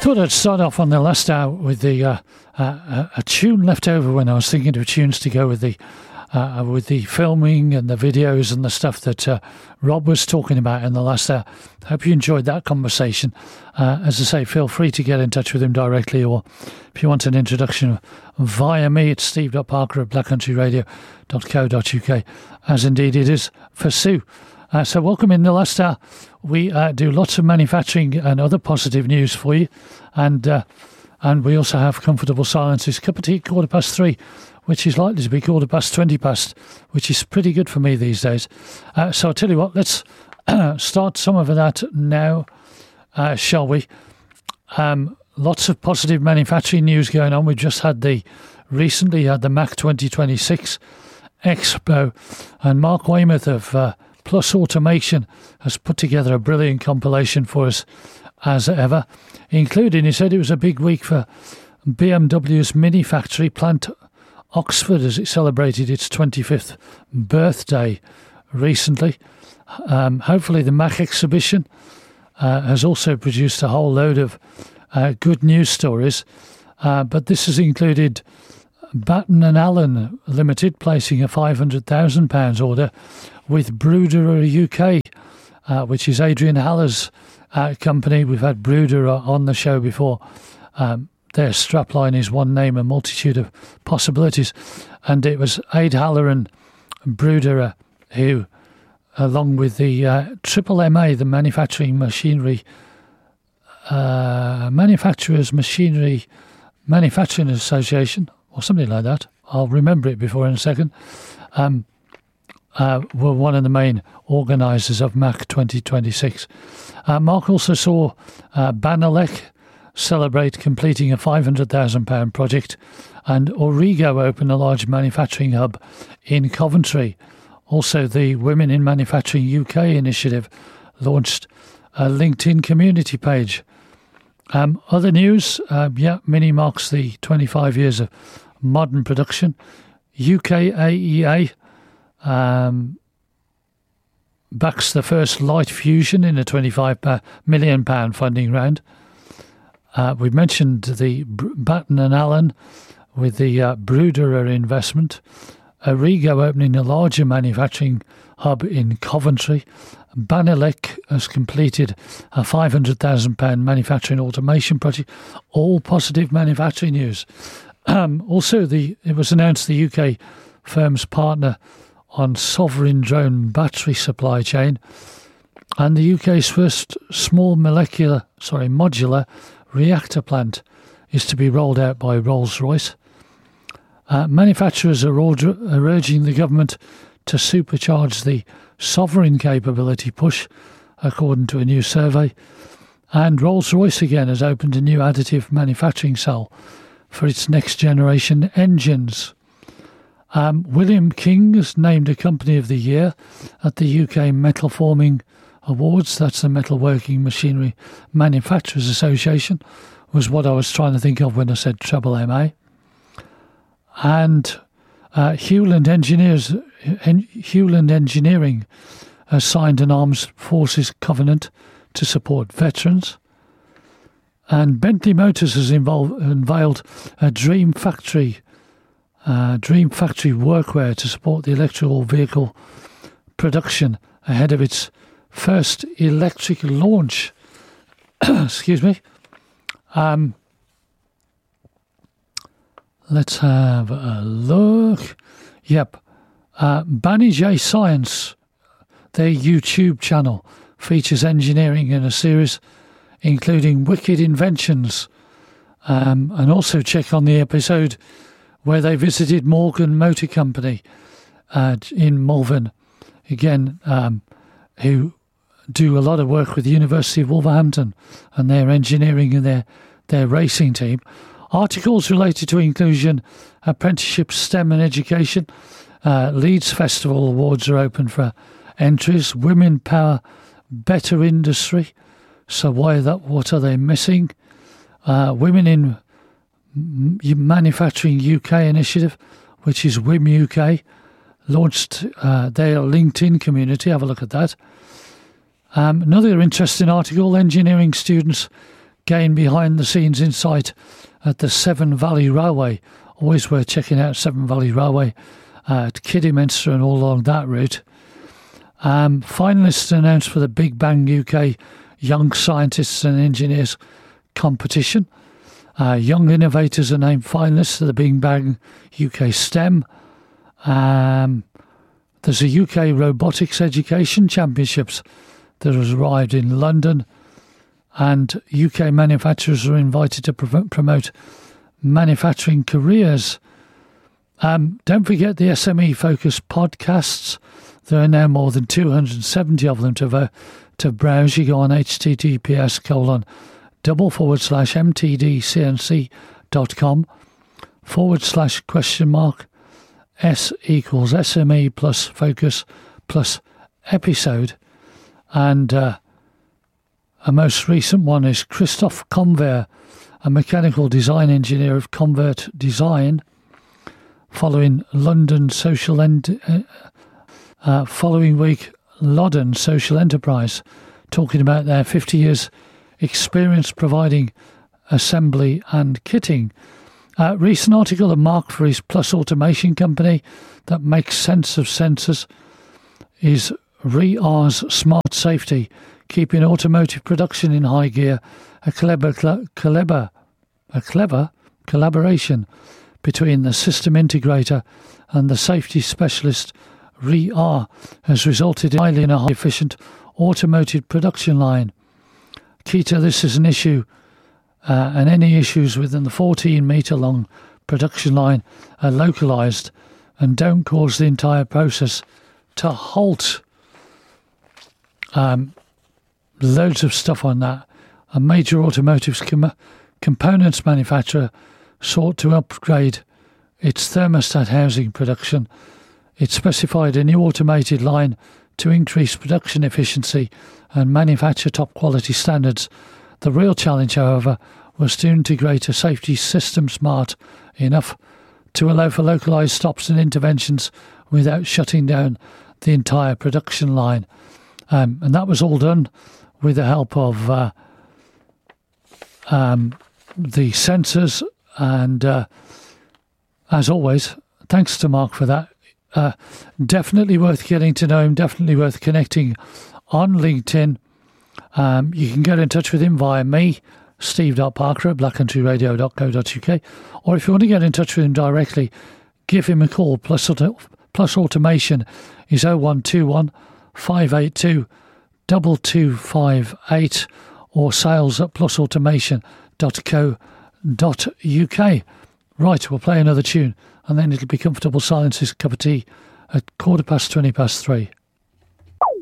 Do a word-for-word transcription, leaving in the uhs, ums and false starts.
Thought I'd start off on the last hour with the uh, uh, a tune left over when I was thinking of tunes to go with the uh, with the filming and the videos and the stuff that uh, Rob was talking about in the last hour. Hope you enjoyed that conversation. Uh, as I say, feel free to get in touch with him directly, or if you want an introduction via me, it's steve dot parker at black country radio dot co dot uk, as indeed it is for Sue. Uh, so welcome in the last hour. We uh, do lots of manufacturing and other positive news for you, and uh, and we also have Comfortable Silences. Cup of tea at quarter past three, which is likely to be quarter past twenty past, which is pretty good for me these days. Uh, so I'll tell you what, let's start some of that now, uh, shall we? Um, lots of positive manufacturing news going on. We've just had the, recently had the Mac twenty twenty-six Expo, and Mark Weymouth of uh, Plus Automation has put together a brilliant compilation for us as ever, including, he said it was a big week for B M W's Mini Factory Plant Oxford as it celebrated its twenty-fifth birthday recently. Um, hopefully the Mac exhibition uh, has also produced a whole load of uh, good news stories, uh, but this has included Batten and Allen Limited placing a five hundred thousand pounds order with Brooder U K, uh, which is Adrian Haller's uh, company. We've had Brooder on the show before. Um, their strapline is one name, a multitude of possibilities. And it was Aid Haller and Brooder who, along with the uh, Triple M A, the Manufacturing Machinery, uh, Manufacturers Machinery Manufacturing Association, or something like that. I'll remember it before in a second. Um, uh, were one of the main organisers of Mac twenty twenty-six. Uh, Mark also saw uh, Banalec celebrate completing a five hundred thousand pounds project, and Origo open a large manufacturing hub in Coventry. Also, the Women in Manufacturing U K initiative launched a LinkedIn community page. Um, other news, uh, yeah, Mini marks the twenty-five years of modern production. U K A E A um, backs the first light fusion in a twenty-five million pounds funding round. Uh, we mentioned the Batten and Allen with the uh, Brooder investment. Origo opening a larger manufacturing hub in Coventry. Banalec has completed a five hundred thousand pounds manufacturing automation project. All positive manufacturing news. Um, also, the it was announced the U K firm's partner on sovereign drone battery supply chain, and the U K's first small molecular, sorry, modular reactor plant is to be rolled out by Rolls-Royce. Uh, manufacturers are, order, are urging the government to supercharge the sovereign capability push, according to a new survey. And Rolls-Royce again has opened a new additive manufacturing cell for its next generation engines. Um, William King is named a Company of the Year at the U K Metal Forming Awards. That's the Metalworking Machinery Manufacturers Association, was what I was trying to think of when I said Triple M A. And uh, Hewland Engineers, Hewland Engineering has signed an Armed Forces covenant to support veterans. And Bentley Motors has involved, unveiled a Dream Factory, uh, Dream Factory workwear to support the electrical vehicle production ahead of its first electric launch. Excuse me. Um, let's have a look. Yep. Uh, Banijay Science, their YouTube channel, features engineering in a series including Wicked Inventions. Um, and also check on the episode where they visited Morgan Motor Company uh, in Malvern. Again, um, who do a lot of work with the University of Wolverhampton and their engineering and their, their racing team. Articles related to inclusion, apprenticeship, STEM and education. Uh, Leeds Festival Awards are open for entries. Women Power Better Industry. So why that? What are they missing? Uh, Women in Manufacturing U K initiative, which is W I M U K, launched uh, their LinkedIn community. Have a look at that. Um, another interesting article, engineering students gain behind-the-scenes insight at the Severn Valley Railway. Always worth checking out Severn Valley Railway uh, at Kidderminster and all along that route. Um, finalists announced for the Big Bang U K Young Scientists and Engineers competition. Uh, young innovators are named finalists for the Big Bang U K STEM. Um, there's a U K Robotics Education Championships that has arrived in London, and U K manufacturers are invited to pr- promote manufacturing careers. Um, don't forget the S M E-focused podcasts. There are now more than two hundred seventy of them to, uh, to browse. You go on https colon double forward slash mtdcnc.com forward slash question mark S equals S M E plus focus plus episode. And uh, a most recent one is Christoph Conver, a mechanical design engineer of Convert Design, following London Social Ent- uh, uh, following week Loddon Social Enterprise, talking about their fifty years experience providing assembly and kitting. Uh, recent article of Mark for his Plus Automation company that makes sense of sensors is R E R's Smart Safety, keeping automotive production in high gear, a clever, clever, a clever collaboration between the system integrator and the safety specialist. R E R has resulted in highly in a highly efficient automotive production line. Key to this is an issue, uh, and any issues within the fourteen metre long production line are localised and don't cause the entire process to halt. Um, loads of stuff on that. A major automotive com- components manufacturer sought to upgrade its thermostat housing production. It specified a new automated line to increase production efficiency and manufacture top quality standards. The real challenge, however, was to integrate a safety system smart enough to allow for localised stops and interventions without shutting down the entire production line. Um, and that was all done with the help of uh, um, the sensors. And uh, as always, thanks to Mark for that. Uh, definitely worth getting to know him, definitely worth connecting on LinkedIn. Um, you can get in touch with him via me, steve dot parker at black country radio dot co dot uk. Or if you want to get in touch with him directly, give him a call. Plus, plus Automation is oh one two one, five eight two, two two five eight or sales at plus automation dot co dot uk. Right, we'll play another tune and then it'll be Comfortable Silence's cup of tea at quarter past twenty past three.